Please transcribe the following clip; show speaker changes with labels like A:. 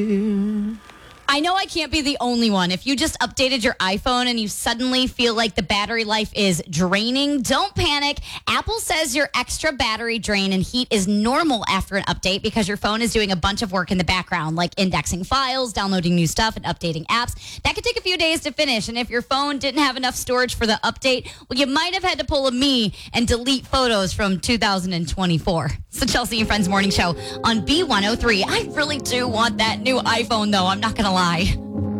A: I know I can't be the only one. If you just updated your iPhone and you suddenly feel like the battery life is draining, don't panic. Apple says your extra battery drain and heat is normal after an update because your phone is doing a bunch of work in the background, like indexing files, downloading new stuff, and updating apps. That could take a few days to finish. And if your phone didn't have enough storage for the update, well, you might have had to pull a me and delete photos from 2024. It's the Chelsea and Friends Morning Show on B103. I really do want that new iPhone, though. I'm not going to lie.